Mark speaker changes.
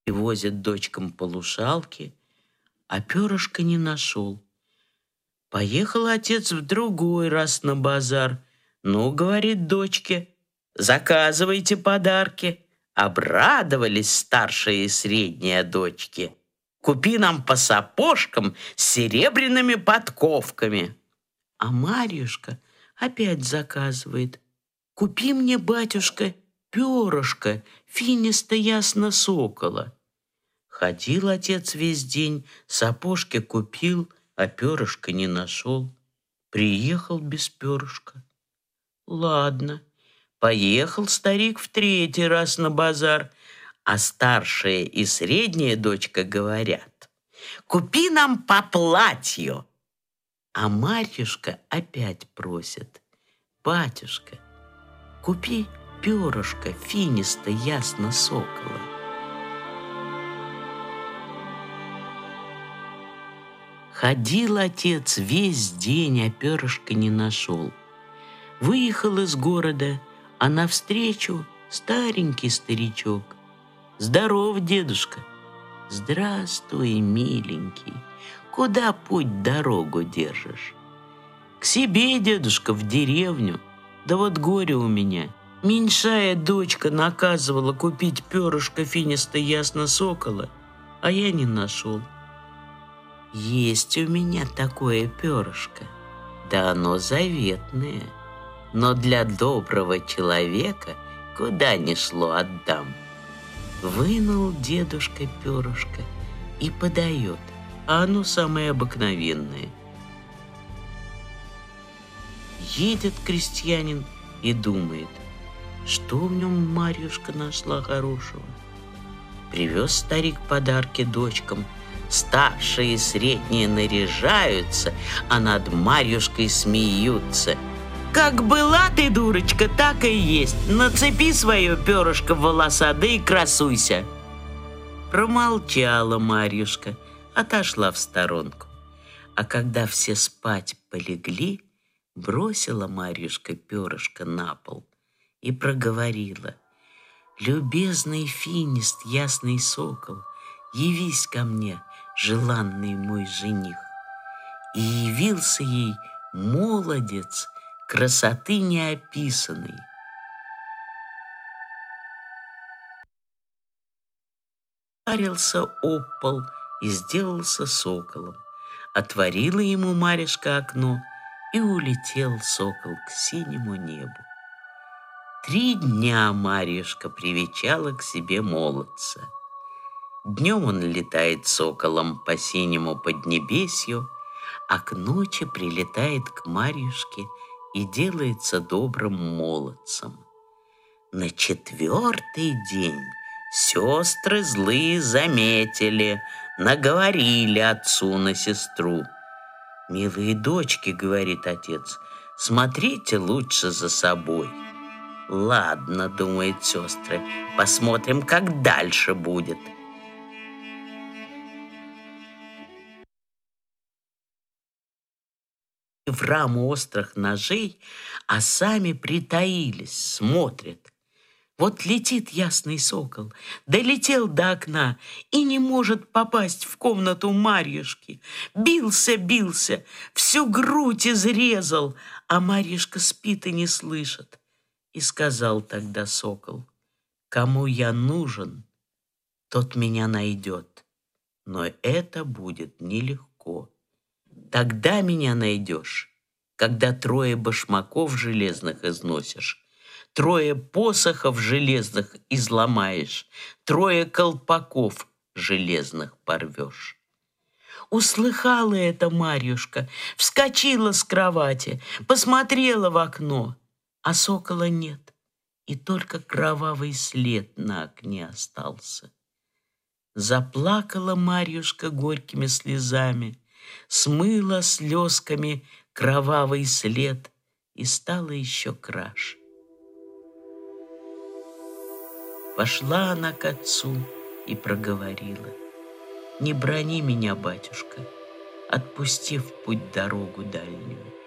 Speaker 1: И возит дочкам полушалки, а перышка не нашел. Поехал отец в другой раз на базар. Ну, говорит дочке, заказывайте подарки. Обрадовались старшие и средние дочки. Купи нам по сапожкам с серебряными подковками. А Марьюшка опять заказывает. Купи мне, батюшка, перышко, финиста ясно сокола. Ходил отец весь день, сапожки купил, а перышка не нашел. Приехал без перышка. Ладно, поехал старик в третий раз на базар, а старшая и средняя дочка говорят: купи нам по платью. А Марьюшка опять просит: батюшка, купи перышко финиста ясно сокола. Ходил отец весь день, а перышка не нашел. Выехал из города, а навстречу старенький старичок. Здоров, дедушка. Здравствуй, миленький. Куда путь дорогу держишь? К себе, дедушка, в деревню. Да вот горе у меня. Меньшая дочка наказывала купить перышко финиста ясно сокола, а я не нашел. Есть у меня такое перышко, да оно заветное, но для доброго человека куда ни шло отдам. Вынул дедушка перышко и подает, а оно самое обыкновенное. Едет крестьянин и думает, что в нем Марьюшка нашла хорошего. Привез старик подарки дочкам. Старшие и средние наряжаются, а над Марьюшкой смеются. Как была ты, дурочка, так и есть. Нацепи свое перышко в волоса, да и красуйся. Промолчала Марьюшка, отошла в сторонку. А когда все спать полегли, бросила Марьюшка перышко на пол и проговорила: любезный финист, ясный сокол, явись ко мне, желанный мой жених. И явился ей молодец, красоты неописанной. Парился об пол и сделался соколом. Отворила ему Марьюшка окно, и улетел сокол к синему небу. 3 дня Марьюшка привечала к себе молодца. Днем он летает соколом по синему поднебесью, а к ночи прилетает к Марьюшке и делается добрым молодцем. На 4-й день сестры злые заметили, наговорили отцу на сестру. «Милые дочки, — говорит отец, — смотрите лучше за собой». «Ладно, — думают сестры, — посмотрим, как дальше будет». В раму острых ножей, а сами притаились, смотрят. Вот летит ясный сокол, долетел до окна и не может попасть в комнату Марьюшки. Бился, всю грудь изрезал, а Марьюшка спит и не слышит. И сказал тогда сокол: кому я нужен, тот меня найдет, но это будет нелегко. Тогда меня найдешь, когда 3 башмаков железных износишь, 3 посохов железных изломаешь, 3 колпаков железных порвешь. Услыхала это Марьюшка, вскочила с кровати, посмотрела в окно, а сокола нет, и только кровавый след на окне остался. Заплакала Марьюшка горькими слезами, смыла слезками кровавый след и стала еще краше. Пошла она к отцу и проговорила: не брони меня, батюшка, отпусти в путь дорогу дальнюю.